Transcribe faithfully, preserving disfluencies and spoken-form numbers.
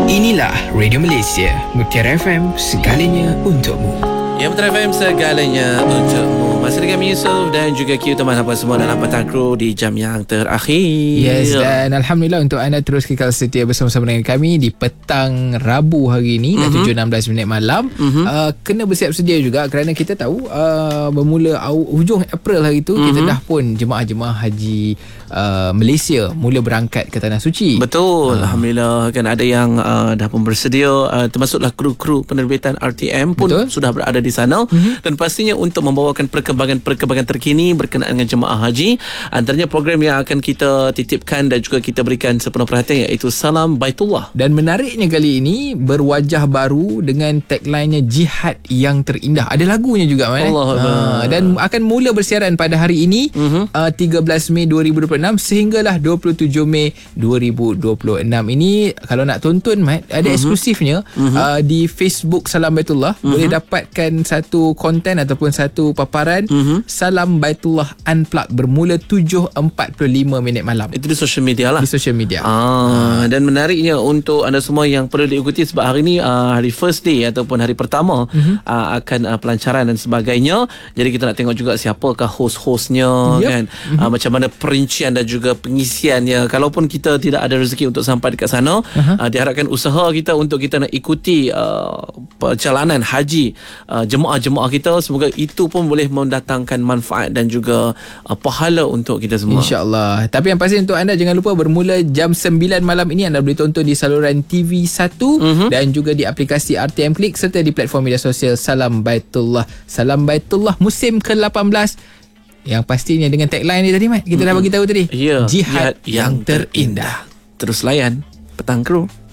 Inilah Radio Malaysia, Mutiara F M, segalanya untukmu. Ya, Mutiara F M, segalanya untukmu. Masih dengan Yusuf dan juga Q, teman apa semua dalam Petang Kru di jam yang terakhir. Yes, dan Alhamdulillah untuk anda terus kekal setia bersama-sama dengan kami di petang Rabu hari ini, dah tujuh enam belas minit malam. Mm-hmm. uh, Kena bersiap sedia juga kerana kita tahu uh, bermula aw, hujung April hari itu, mm-hmm. kita dah pun jemaah-jemaah haji uh, Malaysia mula berangkat ke Tanah Suci. Betul, uh. Alhamdulillah kan ada yang uh, dah pun bersedia, uh, termasuklah kru-kru penerbitan R T M pun Betul. sudah berada di sana, mm-hmm. dan pastinya untuk membawakan perkembangan-perkembangan terkini berkenaan dengan jemaah haji. Antaranya program yang akan kita titipkan dan juga kita berikan sepenuh perhatian, iaitu Salam Baitullah. Dan menariknya kali ini berwajah baru dengan tagline-nya Jihad yang Terindah. Ada lagunya juga, man. Allah uh, dan akan mula bersiaran pada hari ini, uh-huh. uh, tiga belas Mei dua ribu dua puluh enam sehinggalah dua puluh tujuh Mei dua ribu dua puluh enam. Ini kalau nak tonton, Mat, ada uh-huh. eksklusifnya uh-huh. uh, di Facebook Salam Baitullah. Uh-huh. Boleh dapatkan satu konten ataupun satu paparan uh-huh. Salam Baitullah Unplugged bermula tujuh empat puluh lima minit malam. Itu di social media lah. Di social media. Ah, dan menariknya untuk anda semua yang perlu diikuti, sebab hari ni uh, hari first day ataupun hari pertama uh-huh. uh, akan uh, pelancaran dan sebagainya. Jadi kita nak tengok juga siapakah host-hostnya, yep. kan, uh-huh. uh, macam mana perincian dan juga pengisiannya. Kalaupun kita tidak ada rezeki untuk sampai dekat sana, uh-huh. uh, diharapkan usaha kita untuk kita nak ikuti uh, perjalanan haji uh, jemaah-jemaah kita, semoga itu pun boleh mendatangkan manfaat dan juga uh, pahala untuk kita semua, InsyaAllah. Tapi yang pasti untuk anda, jangan lupa bermula jam sembilan malam ini anda boleh tonton di saluran T V satu, uh-huh. dan juga di aplikasi R T M Klik serta di platform media sosial Salam Baitullah. Salam Baitullah musim ke lapan belas, yang pastinya dengan tagline ni tadi, Mat, kita mm-hmm. dah bagi tahu tadi, yeah. Jihad, Jihad yang, yang terindah. Terus layan Petang Kru.